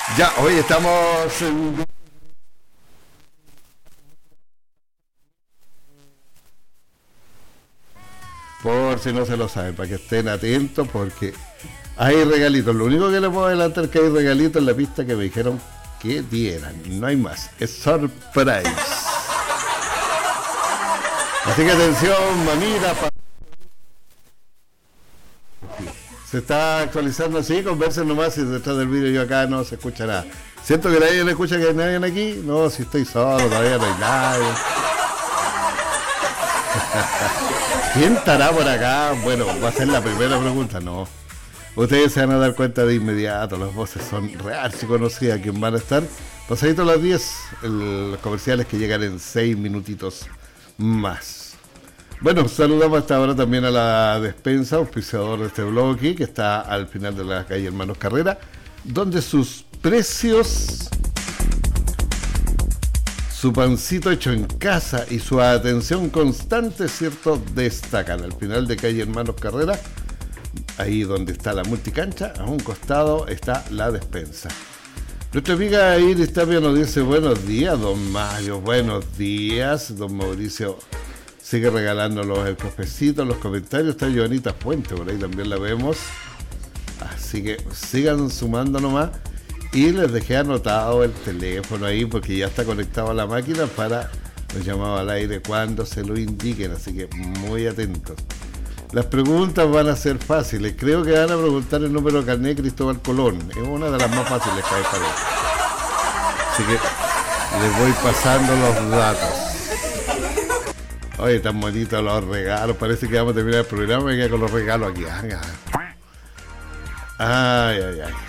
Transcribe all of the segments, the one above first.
Ya, hoy estamos por si no se lo saben, para que estén atentos porque hay regalitos. Lo único que les puedo adelantar es que hay regalitos en la pista que me dijeron que dieran. No hay más. Es surprise. Así que atención, mamita. Se está actualizando así, conversen nomás y detrás del vídeo yo acá no se escucha nada. Siento que nadie le escucha, que nadie aquí. No, si estoy solo, todavía no hay nadie. ¿Quién estará por acá? Bueno, va a ser la primera pregunta, no. Ustedes se van a dar cuenta de inmediato, las voces son reales y conocidas. ¿Quién van a estar? Pasadito a las 10, los comerciales que llegan en 6 minutitos más. Bueno, saludamos hasta ahora también a la despensa, auspiciador de este bloque, que está al final de la calle Hermanos Carrera, donde sus precios, su pancito hecho en casa y su atención constante, ¿cierto?, destacan. Al final de calle Hermanos Carrera, ahí donde está la multicancha, a un costado está la despensa. Nuestra amiga Iris Tapia nos dice: buenos días, don Mario, buenos días, don Mauricio. Sigue regalándonos el cafecito, los comentarios. Está Joanita Puente, por ahí también la vemos. Así que sigan sumando nomás. Y les dejé anotado el teléfono ahí porque ya está conectado a la máquina para los llamados al aire cuando se lo indiquen. Así que muy atentos. Las preguntas van a ser fáciles. Creo que van a preguntar el número de carnet de Cristóbal Colón. Es una de las más fáciles que hay para él. Así que les voy pasando los datos. Oye, tan bonitos los regalos. Parece que vamos a terminar el programa y ya con los regalos aquí. Ay, ay, ay.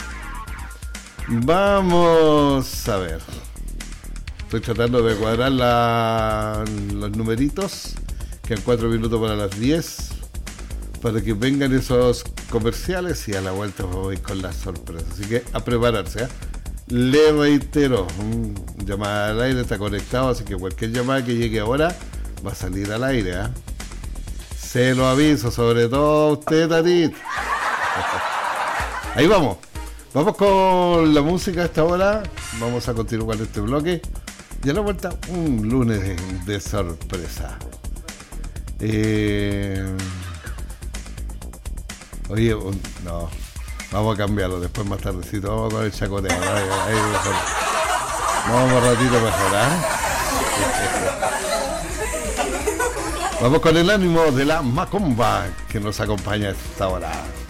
Vamos a ver. Estoy tratando de cuadrar los numeritos. Quedan 4 minutos para las 10. Para que vengan esos comerciales y a la vuelta voy con las sorpresas. Así que a prepararse, ¿eh? Le reitero, llamada al aire está conectado, así que cualquier llamada que llegue ahora va a salir al aire, ¿eh? Se lo aviso, sobre todo a usted, Tatit. Ahí vamos. Vamos con la música a esta hora. Vamos a continuar este bloque. Y a la vuelta, un lunes de sorpresa. Oye, no. Vamos a cambiarlo después más tardecito. Vamos con el chacoteo. Ahí mejor. Vamos un ratito mejor, Vamos con el ánimo de la Macumba que nos acompaña a esta hora.